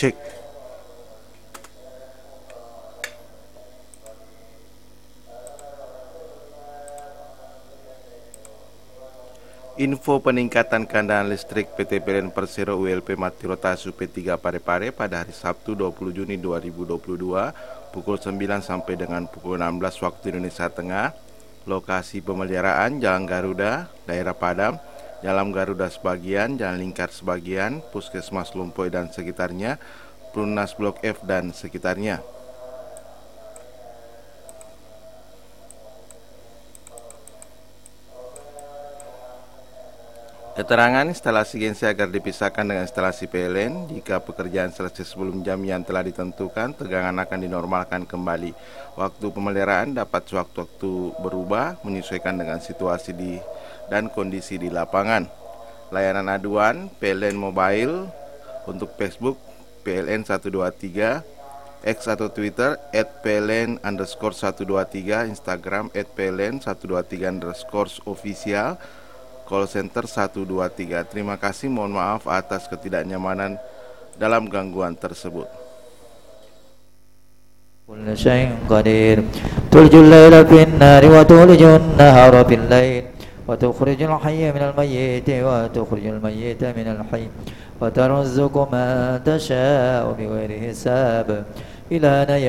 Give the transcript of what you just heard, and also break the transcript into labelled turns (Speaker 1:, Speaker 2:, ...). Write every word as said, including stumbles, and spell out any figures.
Speaker 1: Cek. Info peningkatan kandaan listrik P T P L N Persero U L P Mati Rotasu P tiga Parepare pada hari Sabtu dua puluh Juni dua ribu dua puluh dua pukul sembilan sampai dengan pukul enam belas waktu Indonesia Tengah. Lokasi pemeliharaan Jalan Garuda, Daerah Padam, Jalan Garuda sebagian, Jalan Lingkar sebagian, Puskesmas Lumpoy dan sekitarnya, Perumnas Blok F dan sekitarnya. Keterangan instalasi gensi agar dipisahkan dengan instalasi P L N. Jika pekerjaan selesai sebelum jam yang telah ditentukan, tegangan akan dinormalkan kembali. Waktu pemeliharaan dapat sewaktu-waktu berubah menyesuaikan dengan situasi di dan kondisi di lapangan. Layanan aduan P L N Mobile untuk Facebook P L N satu dua tiga, X atau Twitter at pln underscore satu dua tiga, Instagram at pln satu dua tiga underscore official, call center satu dua tiga. Terima kasih, mohon maaf atas ketidaknyamanan dalam gangguan tersebut.
Speaker 2: Kullu syai'in qadir. Tuljul laila fin nari wa tuljun nahara fil lail wa tukhrijul hayya minal mayyiti wa tukhrijul mayyita minal hayy wa tarzuqu man tasha'u bighairi hisab. Ilahana